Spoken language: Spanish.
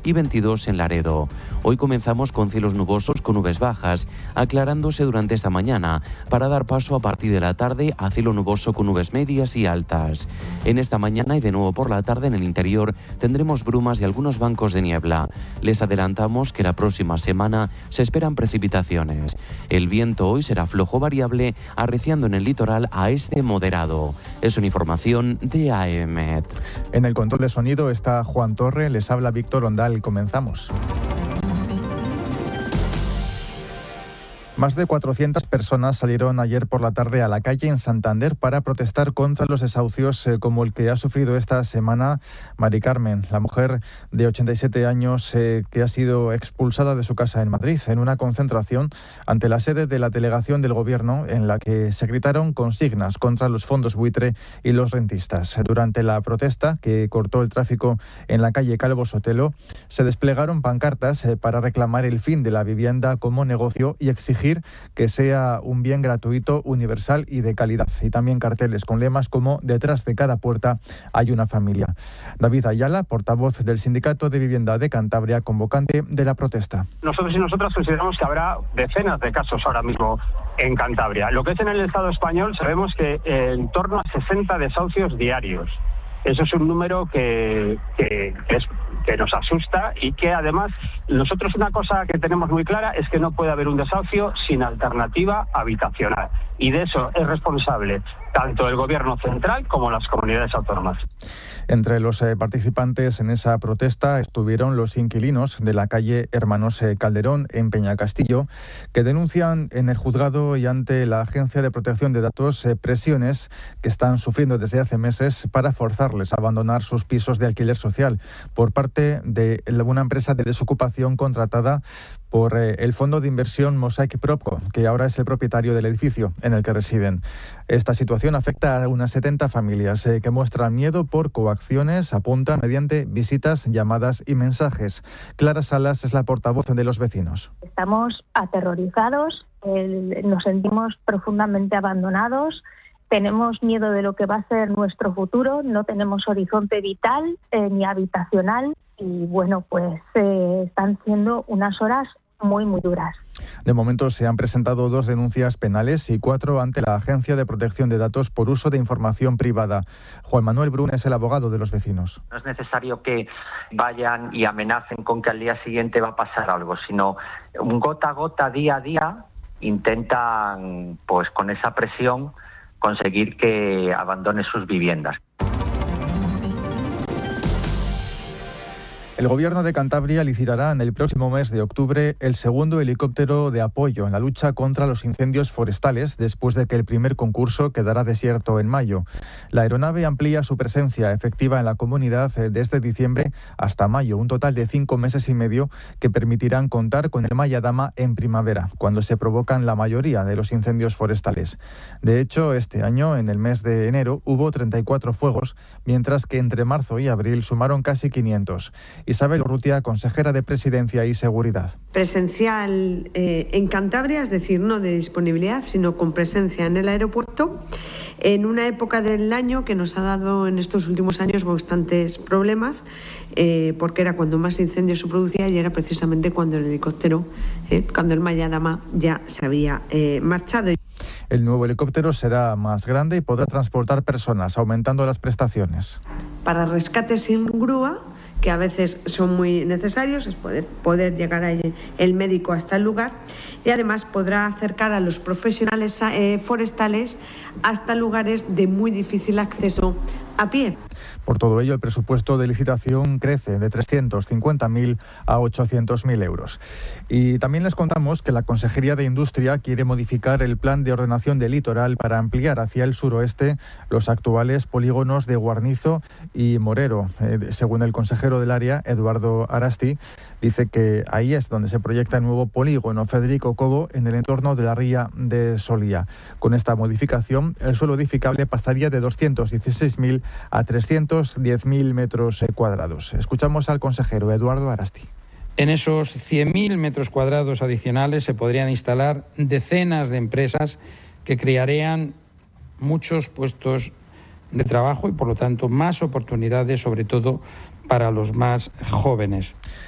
y 22 en Laredo. Hoy comenzamos con cielos nubosos con nubes bajas, aclarándose durante esta mañana, para dar paso a partir de la tarde a cielo nuboso con nubes medias y altas. En esta mañana y de nuevo por la tarde en el interior tendremos brumas y algunos bancos de niebla. Les adelantamos que la próxima semana se esperan precipitaciones. El viento hoy será flojo variable, arreciando en el litoral a este moderado. Es una información de AEMET. En el control de sonido está Juan Torre, les habla Víctor Ondal. Comenzamos. Más de 400 personas salieron ayer por la tarde a la calle en Santander para protestar contra los desahucios como el que ha sufrido esta semana Mari Carmen, la mujer de 87 años que ha sido expulsada de su casa en Madrid, en una concentración ante la sede de la delegación del Gobierno en la que se gritaron consignas contra los fondos buitre y los rentistas. Durante la protesta, que cortó el tráfico en la calle Calvo Sotelo, se desplegaron pancartas para reclamar el fin de la vivienda como negocio y exigir que sea un bien gratuito, universal y de calidad. Y también carteles con lemas como "Detrás de cada puerta hay una familia". David Ayala, portavoz del Sindicato de Vivienda de Cantabria, convocante de la protesta. Nosotros y nosotras consideramos que habrá decenas de casos ahora mismo en Cantabria. Lo que es en el Estado español, sabemos que en torno a 60 desahucios diarios. Eso es un número que nos asusta y que además nosotros una cosa que tenemos muy clara es que no puede haber un desahucio sin alternativa habitacional. Y de eso es responsable tanto el Gobierno central como las comunidades autónomas. Entre los participantes en esa protesta estuvieron los inquilinos de la calle Hermanos Calderón en Peñacastillo, que denuncian en el juzgado y ante la Agencia de Protección de Datos presiones que están sufriendo desde hace meses para forzarles a abandonar sus pisos de alquiler social por parte de una empresa de desocupación contratada por el fondo de inversión Mosaic Propco, que ahora es el propietario del edificio en el que residen. Esta situación afecta a unas 70 familias que muestran miedo por coacciones, apuntan mediante visitas, llamadas y mensajes. Clara Salas es la portavoz de los vecinos. Estamos aterrorizados, nos sentimos profundamente abandonados, tenemos miedo de lo que va a ser nuestro futuro, no tenemos horizonte vital ni habitacional y bueno, pues están siendo unas horas muy duras. De momento se han presentado 2 denuncias penales y 4 ante la Agencia de Protección de Datos por uso de información privada. Juan Manuel Brun es el abogado de los vecinos. No es necesario que vayan y amenacen con que al día siguiente va a pasar algo, sino gota a gota, día a día, intentan, pues con esa presión, conseguir que abandone sus viviendas. El Gobierno de Cantabria licitará en el próximo mes de octubre el segundo helicóptero de apoyo en la lucha contra los incendios forestales, después de que el primer concurso quedará desierto en mayo. La aeronave amplía su presencia efectiva en la comunidad desde diciembre hasta mayo, un total de 5 meses y medio que permitirán contar con el Mayadama en primavera, cuando se provocan la mayoría de los incendios forestales. De hecho, este año, en el mes de enero, hubo 34 fuegos, mientras que entre marzo y abril sumaron casi 500. Isabel Urrutia, consejera de Presidencia y Seguridad. Presencial en Cantabria, es decir, no de disponibilidad, sino con presencia en el aeropuerto, en una época del año que nos ha dado en estos últimos años bastantes problemas, porque era cuando más incendios se producía y era precisamente cuando el helicóptero, cuando el Mayadama ya se había marchado. El nuevo helicóptero será más grande y podrá transportar personas, aumentando las prestaciones. Para rescates sin grúa, que a veces son muy necesarios, es poder llegar ahí el médico hasta el lugar, y además podrá acercar a los profesionales forestales hasta lugares de muy difícil acceso a pie. Por todo ello, el presupuesto de licitación crece de 350.000 a 800.000 euros. Y también les contamos que la Consejería de Industria quiere modificar el plan de ordenación del litoral para ampliar hacia el suroeste los actuales polígonos de Guarnizo y Morero. Según el consejero del área, Eduardo Arasti, dice que ahí es donde se proyecta el nuevo polígono Federico Cobo en el entorno de la ría de Solía. Con esta modificación, el suelo edificable pasaría de 216.000 a 310.000 metros cuadrados. Escuchamos al consejero Eduardo Arasti. En esos 100.000 metros cuadrados adicionales se podrían instalar decenas de empresas que crearían muchos puestos de trabajo y, por lo tanto, más oportunidades, sobre todo para los más jóvenes.